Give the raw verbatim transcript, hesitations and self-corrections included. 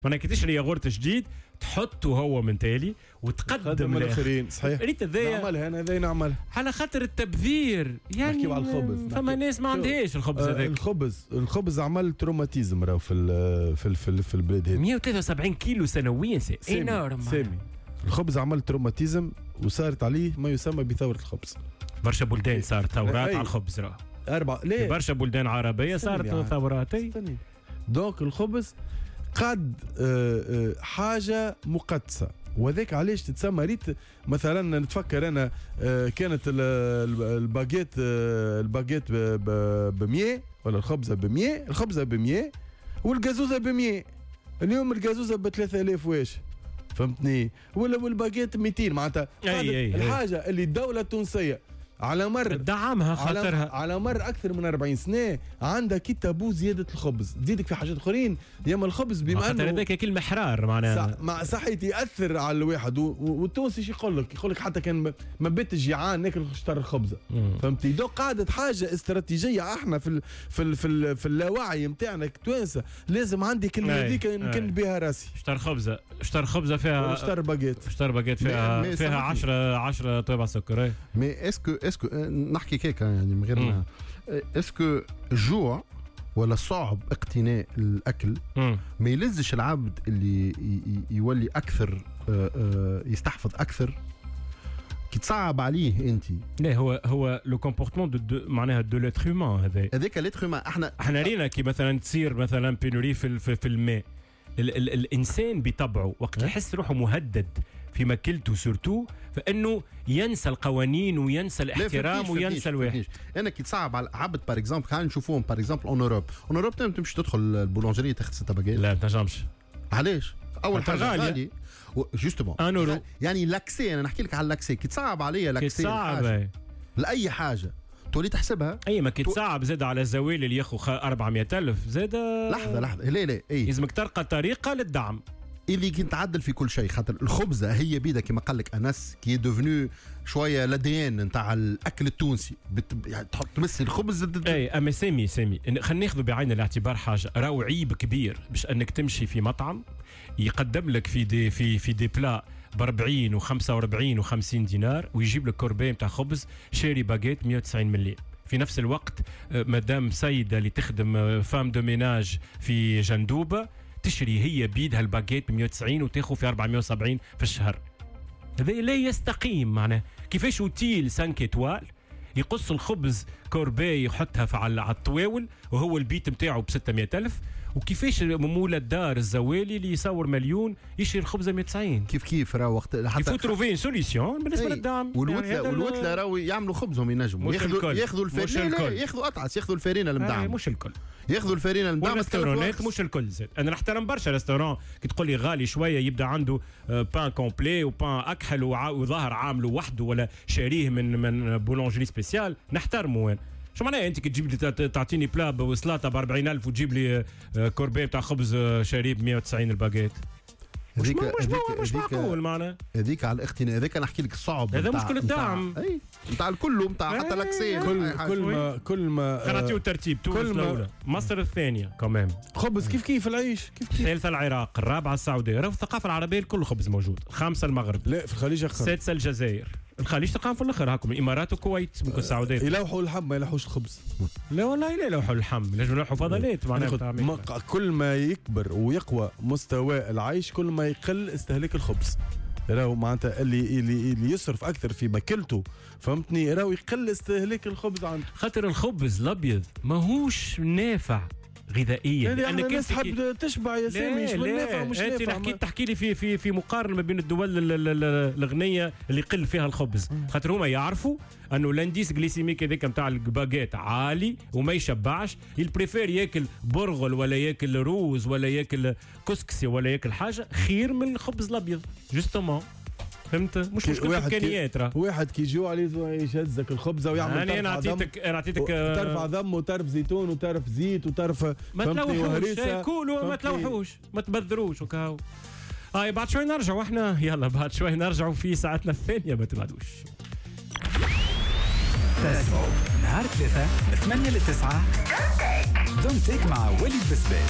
معناها كي تشري ياغورت جديد تحطه هو من تالي وتقدم الاخرين. صحيح ريت ذي نعملها انا ذي نعملها على خاطر التبذير يعني. نحكيو على الخبز. فما ناس ما عندهاش الخبز هذاك. آه الخبز الخبز عمل تروماتيزم راهو في ال في ال في, ال في البلاد هذه. مئة وثلاثة وسبعين كيلو سنويا سي انورم. سامي الخبز عمل تروماتيزم وصارت عليه ما يسمى بثورة الخبز. برشا بلدان صارت ثورات على الخبز راه. أربعة ليه؟ برشا بلدان عربية صارت ثورات. دونك الخبز قد حاجة مقدسة وذاك علاش تتسمى ريت. مثلا نتفكر انا كانت الباجيت الباجيت ب مية ولا الخبزة ب مية الخبزة ب مية والجازوزة ب مية. اليوم الجازوزة ب ثلاثة آلاف واش فهمتني ولا والباجيت مئتين معناتها. الحاجة اللي الدولة التونسية على مر دعمها خاطرها على, على مر اكثر من أربعين سنه عندها كي تابو زياده الخبز. تزيدك في حاجات اخرين ياما الخبز بما انه هذاك كلمه حرار معناها مع صحيح ياثر على الواحد. والتونسي شو يقول لك يقول لك حتى كان ما بيتش جيعان ناكل شطر الخبزه فهمتي. دوك قاعده حاجه استراتيجيه احنا في ال في ال في, ال في اللاوعي نتاعنا كتوانسه لازم عندي كلمه هذيك نكن بها راسي. شطر خبزه شطر خبزه فيها شطر باجيت شطر باجيت فيها مي فيها عشرة عشرة طابع سكر. مي اسكو اسكو نحكي كيكا يعني من غير ما اسكو الجوع ولا صعب اقتناء الاكل مم. ما يلزش العبد اللي يولي اكثر يستحفظ اكثر كي تصعب عليه انت. لا هو هو لو كومبورتمون دو معناها دو ليتر هيومان هذا هذاك ليتر هيومان. احنا احنا رينا كي مثلا تصير مثلا بينوري في في, في الماء. ال ال الانسان بطبعه وقت يحس روحه مهدد في ماكلته سورتو فانه ينسى القوانين وينسى الاحترام وينسى الواحد. انا كي تصعب على عبد بار اكزومبل خلينا نشوفوهم بار اكزومبل اون اوروب اون اوروب تمشي تدخل البولونجيري تاخذ ستة باجيت. لا ما تنجمش. علاش؟ اول حاجه غالي جوستومون ان اورو يعني لاكسي. انا نحكي لك على اللاكسي كي تصعب عليا لاكسي صعب لاي حاجه تولي تحسبها. اي ما كي تصعب زاد على الزوالي اللي ياخذ أربعمية ألف زاد. لحظه لحظه لا لا اي لازمك تلقى طريقه للدعم اللي كنت تعدل في كل شيء. خاطر الخبزه هي بيدا كما قال لك انس كي دوفنو شويه لديان نتاع الاكل التونسي بت... يعني تحط تمسي الخبز. اي اما سامي سامي خلينا ناخذ بعين الاعتبار حاجه راهو عيب كبير باش انك تمشي في مطعم يقدم لك في دي في في دي بلا ب أربعين وخمسة وأربعين وخمسين دينار ويجيب لك كوربين تاع خبز شاري باجيت مئة وتسعين مليم. في نفس الوقت مدام سيده اللي تخدم فام دو ميناج في جندوبه تشري هي بيدها الباجيت ب مئة وتسعين وتاخذ في أربعمئة وسبعين في الشهر. هذا لا يستقيم. معناه كيفاش اوتيل سانك اتوال يقص الخبز كوربي يحطها على الطواول وهو البيت نتاعو ب ستمئة ألف وكيفاش مولى الدار الزوالي اللي يصور مليون يشري الخبزه مئة وتسعين. كيف كيف راه وقت حتى تروفين سوليسيون بالنسبه ايه. للدعم. والوتله يعني والوتله راهو يعملوا خبزهم ينجموا ياخذوا ياخذوا الفارينه ياخذوا اطعس ياخذوا الفارينه المدعمه. مش الكل ياخذوا الفارينه المدعمه. الريستورانات مش الكل زاد. انا نحترم برشا ريستوران كي تقول لي غالي شويه يبدا عنده بان كومبلي وبان اكحل وظاهر عامله وحده ولا شاريه من من بولونجري سبيسيال نحترمه. وين شو معناها انت كي تجيب لي تعطيني بلا وسلاطه ب أربعين ألف وتجيب لي كوربي تاع خبز شاريه ب مئة وتسعين الباجيت؟ مش هذيك مش, مش معقول معناها. هذيك على الاختناق هذيك نحكي لك الصعب هذا مشكل الدعم. اي نتاع الكل نتاع حتى لاكسي كل كل ما كل ما خلاتيو الترتيب. تونس الاولى مصر الثانيه كمان خبز كيف كيف العيش كيف كيف. الثالثه العراق الرابعه السعوديه. راه الثقافه العربيه الكل خبز موجود. الخامسه المغرب. لا في الخليج اكثر. السادسه الجزائر. الخليج تلقاهم في الاخر هاكم الامارات والكويت ممكن السعوديه يلوحوا اللحم ما يلوحوش الخبز. لا والله لا يلوحوا اللحم لازم يلوحوا فضلات معناها. كل ما يكبر ويقوى مستوى العيش كل ما يقل استهلاك الخبز. راهو معناتها اللي اللي اللي يصرف اكثر في ماكلته فهمتني راهو يقل استهلاك الخبز عنده. خاطر الخبز الابيض ماهوش نافع غذائيا لانك الناس تحب تشبع يا سامي. مش نافع مش نافع. انت نحكي تحكي لي في في في مقارنه ما بين الدول الغنيه اللي يقل فيها الخبز. خاطر هما يعرفوا انه الانديس جليسيميك هذاك نتاع الباجيت عالي وما يشبعش. يبريفير ياكل برغل ولا ياكل روز ولا ياكل كسكسي ولا ياكل حاجه خير من الخبز الابيض جوستومون. فهمت؟ مش مشكله امكانيات. راه واحد كي يجوع عليه يشزك الخبزه ويعمل. يعني انا اعطيتك انا اعطيتك ترفع ذم وترف زيتون وترف زيت وترف ما تلوحوش. كولوا ما تلوحوش ما تبذروش وكاو. هاي بعد شوي نرجعوا احنا. يلا بعد شوي نرجعوا في ساعتنا الثانيه ما تبعدوش. نهار ثلاثة ثمانية لتسعة دونتيك مع وليد بسباس